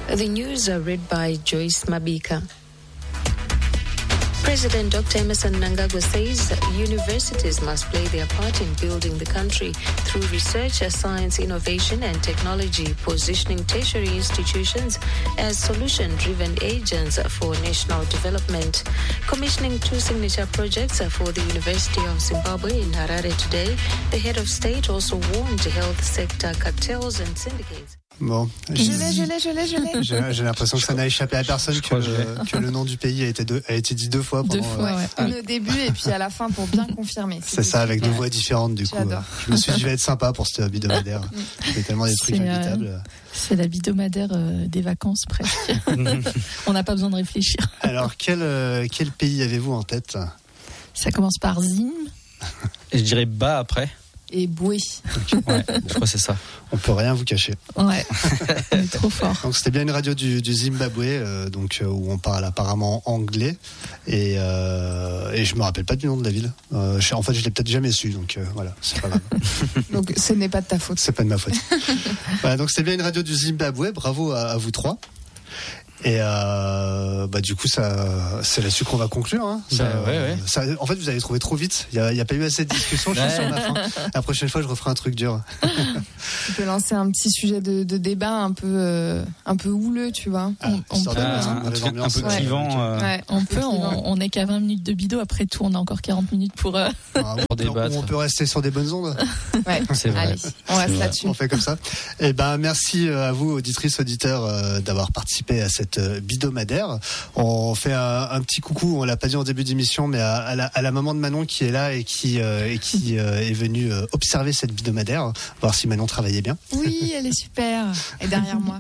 The news are read by Joyce Mabika. President Dr. Emerson Mnangagwa says universities must play their part in building the country through research, science, innovation and technology, positioning tertiary institutions as solution-driven agents for national development. Commissioning 2 signature projects for the University of Zimbabwe in Harare today, the head of state also warned health sector cartels and syndicates. Bon, Je l'ai. j'ai l'impression que ça n'a échappé à personne que le nom du pays a été dit 2 fois. Deux fois, ouais. Une au début et puis à la fin pour bien confirmer. C'est ça, avec 2 voix différentes du coup. J'adore. Je me suis dit, je vais être sympa pour ce hebdomadaire. Il y a tellement des trucs invitables. C'est l'hebdomadaire des vacances presque. On n'a pas besoin de réfléchir. Alors, quel pays avez-vous en tête? Ça commence par Zim. Et je dirais Ba après. Et Boué. Ouais, je crois que c'est ça. On peut rien vous cacher. Ouais, on est trop fort. Donc c'était bien une radio du Zimbabwe, où on parle apparemment anglais, et je me rappelle pas du nom de la ville. En fait, je l'ai peut-être jamais su, donc voilà, c'est pas grave. Donc ce n'est pas de ta faute. C'est pas de ma faute. Voilà, donc c'est bien une radio du Zimbabwe. Bravo à vous 3. Et du coup, ça, c'est là-dessus qu'on va conclure. Hein. Ouais. Ça, en fait, vous avez trouvé trop vite. Il y a pas eu assez de discussion. Je suis sur la fin. La prochaine fois, je referai un truc dur. Tu peux lancer un petit sujet de débat un peu houleux, tu vois. On peut, un peu clivant. Ouais, on n'est qu'à 20 minutes de bidot. Après tout, on a encore 40 minutes pour débattre. On peut rester sur des bonnes ondes. Ouais, c'est vrai. Allez, on reste là-dessus. On fait comme ça. Et merci à vous, auditrices, auditeurs, d'avoir participé à cette bidomadaire. On fait un petit coucou, on l'a pas dit en début d'émission, mais à la maman de Manon qui est là et qui est venue observer cette bidomadaire, voir si Manon travaillait bien. Oui, elle est super. Et derrière moi.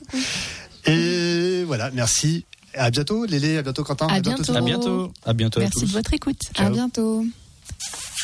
Et voilà, merci. À bientôt Lélé, à bientôt Quentin. À bientôt. À bientôt. Merci de votre écoute. Ciao. À bientôt.